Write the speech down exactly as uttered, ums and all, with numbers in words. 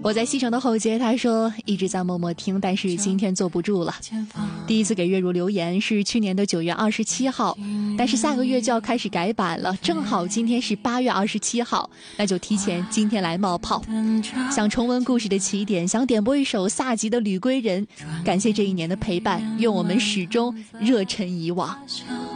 我在西城的后街，他说一直在默默听，但是今天坐不住了。第一次给月如留言是去年的九月二十七号，但是下个月就要开始改版了，正好今天是八月二十七号，那就提前今天来冒泡。想重温故事的起点，想点播一首萨吉的《旅归人》，感谢这一年的陪伴，愿我们始终热忱以往。